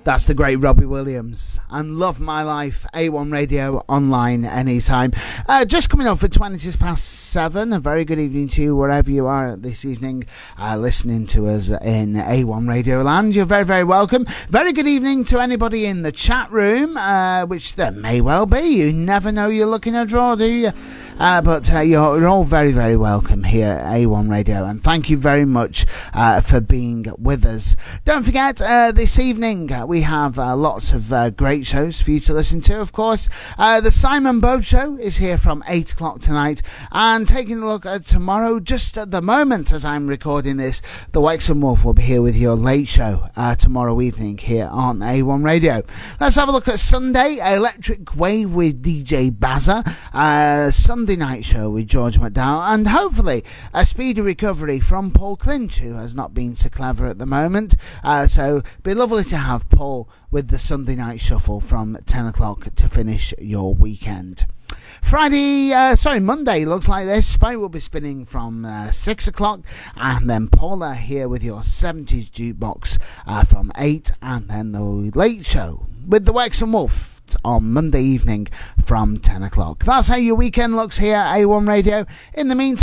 That's the great Robbie Williams and Love My Life, A1 Radio, online anytime. Just coming up for 7:20. A very good evening to you wherever you are this evening listening to us in A1 Radio Land. You're very, very welcome. Very good evening to anybody in the chat room, which there may well be. You never know you're looking at a draw, do you? But you're all very, very welcome here at A1 Radio, and thank you very much for being with us. Don't forget, this evening we have lots of great shows for you to listen to, of course. The Simon Bode Show is here from 8 o'clock tonight, and taking a look at tomorrow, just at the moment as I'm recording this, the Wexham Wolf will be here with your late show tomorrow evening here on A1 Radio. Let's have a look at Sunday, Electric Wave with DJ Bazza, Sunday night show with George McDowell, and hopefully a speedy recovery from Paul Clinch, who has not been so clever at the moment. So it'd be lovely to have Paul with the Sunday night shuffle from 10 o'clock to finish your weekend. Monday looks like this. Spike will be spinning from 6 o'clock, and then Paula here with your 70s jukebox from 8, and then the late show with the Wexham Wolf on Monday evening from 10 o'clock. That's how your weekend looks here at A1 Radio. In the meantime,